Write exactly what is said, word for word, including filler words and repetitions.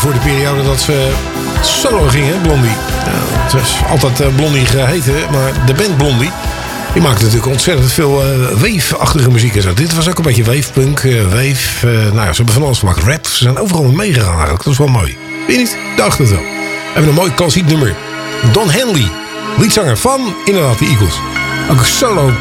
voor de periode dat ze solo gingen, Blondie. Ja, het was altijd uh, Blondie geheten, maar de band Blondie, die maakte natuurlijk ontzettend veel uh, wave-achtige muziek en zo. Dit was ook een beetje wavepunk, uh, wave. Uh, nou ja, ze hebben van alles gemaakt. Rap, ze zijn overal mee meegegaan eigenlijk. Dat is wel mooi. Weet je niet? Dacht het wel. We hebben een mooi klassiek nummer. Don Henley, liedzanger van inderdaad de Eagles. Ook een solo